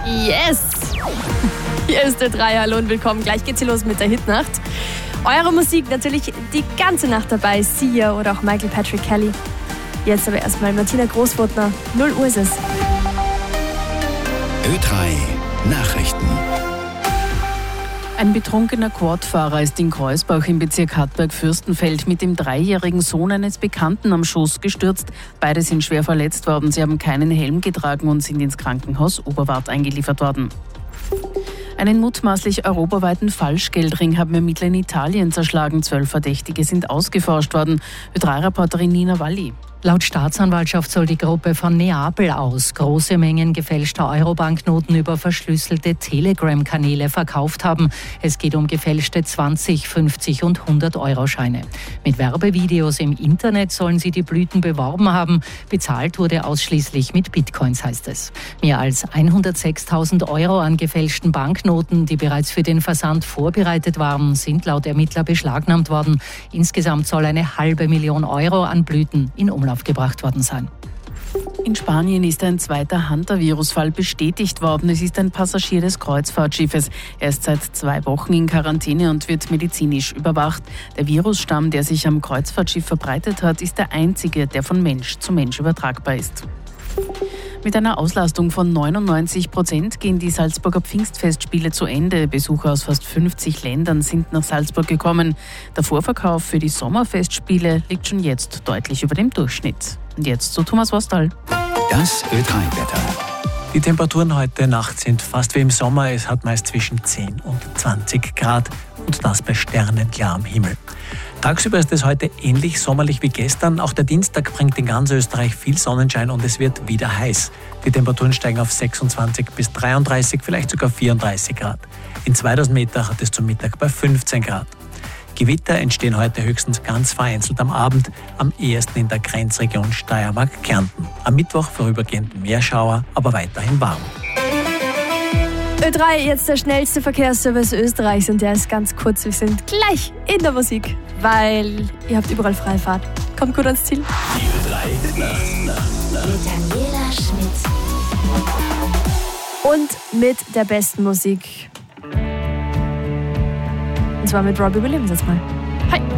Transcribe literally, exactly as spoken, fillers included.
Yes! Hier ist der drei. Hallo und willkommen. Gleich geht's hier los mit der Hitnacht. Eure Musik natürlich die ganze Nacht dabei. Sia oder auch Michael Patrick Kelly. Jetzt aber erstmal Martina Großwurtner. null Uhr ist es. Ö drei Nachrichten. Ein betrunkener Quadfahrer ist in Kreuzbach im Bezirk Hartberg-Fürstenfeld mit dem dreijährigen Sohn eines Bekannten am Schoß gestürzt. Beide sind schwer verletzt worden. Sie haben keinen Helm getragen und sind ins Krankenhaus Oberwart eingeliefert worden. Einen mutmaßlich europaweiten Falschgeldring haben Ermittler in Italien zerschlagen. Zwölf Verdächtige sind ausgeforscht worden. Ö drei Reporterin Nina Walli. Laut Staatsanwaltschaft soll die Gruppe von Neapel aus große Mengen gefälschter Euro-Banknoten über verschlüsselte Telegram-Kanäle verkauft haben. Es geht um gefälschte zwanzig, fünfzig und hundert-Euro-Scheine. Mit Werbevideos im Internet sollen sie die Blüten beworben haben. Bezahlt wurde ausschließlich mit Bitcoins, heißt es. Mehr als hundertsechstausend Euro an gefälschten Banknoten, die bereits für den Versand vorbereitet waren, sind laut Ermittler beschlagnahmt worden. Insgesamt soll eine halbe Million Euro an Blüten in Umlauf gebracht worden sein. In Spanien ist ein zweiter Hunter-Virusfall bestätigt worden. Es ist ein Passagier des Kreuzfahrtschiffes. Er ist seit zwei Wochen in Quarantäne und wird medizinisch überwacht. Der Virusstamm, der sich am Kreuzfahrtschiff verbreitet hat, ist der einzige, der von Mensch zu Mensch übertragbar ist. Mit einer Auslastung von neunundneunzig Prozent gehen die Salzburger Pfingstfestspiele zu Ende. Besucher aus fast fünfzig Ländern sind nach Salzburg gekommen. Der Vorverkauf für die Sommerfestspiele liegt schon jetzt deutlich über dem Durchschnitt. Und jetzt zu Thomas Wostal. Das Ö drei Wetter. Die Temperaturen heute Nacht sind fast wie im Sommer. Es hat meist zwischen zehn und zwanzig Grad und das bei sternenklarem Himmel. Tagsüber ist es heute ähnlich sommerlich wie gestern. Auch der Dienstag bringt in ganz Österreich viel Sonnenschein und es wird wieder heiß. Die Temperaturen steigen auf sechsundzwanzig bis dreiunddreißig, vielleicht sogar vierunddreißig Grad. In zweitausend Meter hat es zum Mittag bei fünfzehn Grad. Gewitter entstehen heute höchstens ganz vereinzelt am Abend, am ehesten in der Grenzregion Steiermark-Kärnten. Am Mittwoch vorübergehend Meerschauer, aber weiterhin warm. Ö drei, jetzt der schnellste Verkehrsservice Österreichs und der ist ganz kurz. Wir sind gleich in der Musik, weil ihr habt überall Freifahrt. Kommt gut ans Ziel. Die Ö drei Nacht. Mit Daniela Schmidt. Und mit der besten Musik. Und zwar mit Robbie Williams jetzt mal. Hi.